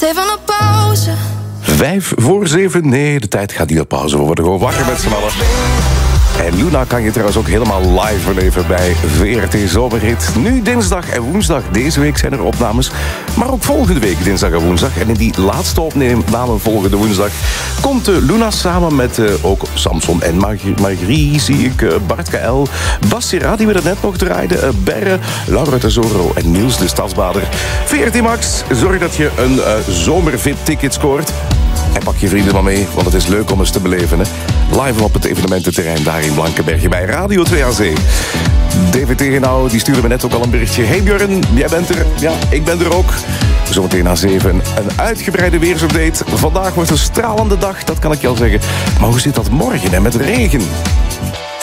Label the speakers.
Speaker 1: even een pauze.
Speaker 2: 6:55, nee, de tijd gaat niet op pauze. We worden gewoon wakker met z'n allen. En Luna kan je trouwens ook helemaal live beleven bij VRT Zomerhit. Nu dinsdag en woensdag. Deze week zijn er opnames. Maar ook volgende week dinsdag en woensdag. En in die laatste opname volgende woensdag komt Luna samen met ook Samson en Margrie, zie ik, Bart KL, Bastira, die we er net nog draaiden, Berre, Laura Tesoro en Niels de Stadsbader. VRT Max, zorg dat je een zomervip-ticket scoort. En pak je vrienden maar mee, want het is leuk om eens te beleven. Hè? Live op het evenemententerrein daar in Blankenberge bij Radio 2 aan Zee. David Tegenau, die stuurde me net ook al een berichtje. Hey Björn, jij bent er. Ja, ik ben er ook. Zometeen na 7 een uitgebreide weersupdate. Vandaag wordt een stralende dag, dat kan ik je al zeggen. Maar hoe zit dat morgen hè, met regen?